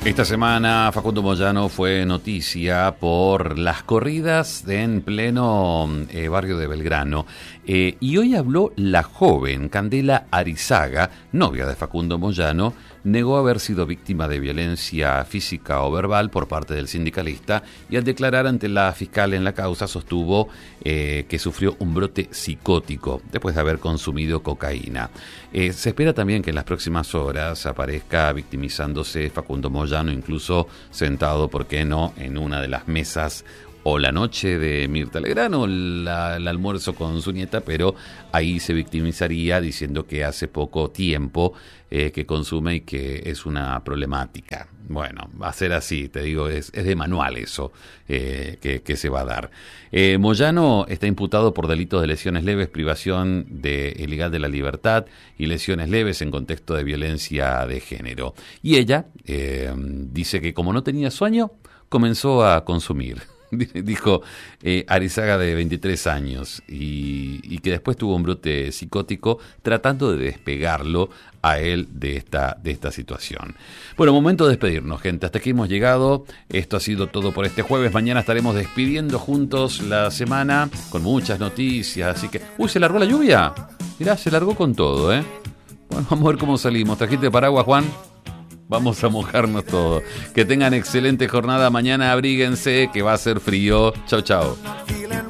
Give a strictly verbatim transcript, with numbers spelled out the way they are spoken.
Esta semana Facundo Moyano fue noticia por las corridas en pleno eh, barrio de Belgrano. Eh, y hoy habló la joven Candela Arizaga, novia de Facundo Moyano, negó haber sido víctima de violencia física o verbal por parte del sindicalista y al declarar ante la fiscal en la causa sostuvo eh, que sufrió un brote psicótico después de haber consumido cocaína. Eh, se espera también que en las próximas horas aparezca victimizándose Facundo Moyano, incluso sentado, ¿por qué no?, en una de las mesas o la noche de Mirta Legrand o la, el almuerzo con su nieta, pero ahí se victimizaría diciendo que hace poco tiempo eh, que consume y que es una problemática. Bueno, va a ser así, te digo, es, es de manual eso eh, que, que se va a dar. Eh, Moyano está imputado por delitos de lesiones leves, privación de, ilegal de la libertad y lesiones leves en contexto de violencia de género. Y ella eh, dice que como no tenía sueño, comenzó a consumir. Dijo eh, Arizaga, de veintitrés años, y, y que después tuvo un brote psicótico tratando de despegarlo a él de esta, de esta situación. Bueno, momento de despedirnos, gente. Hasta aquí hemos llegado. Esto ha sido todo por este jueves. Mañana estaremos despidiendo juntos la semana con muchas noticias. Así que... ¡Uy, se largó la lluvia! Mirá, se largó con todo, ¿eh? Bueno, vamos a ver cómo salimos. ¿Trajiste paraguas, Juan? Vamos a mojarnos todos. Que tengan excelente jornada. Mañana abríguense, que va a ser frío. Chau, chau.